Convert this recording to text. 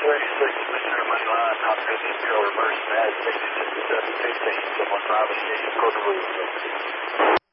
36, money line, top 50, reverse, bad 66, 16, someone driving, code to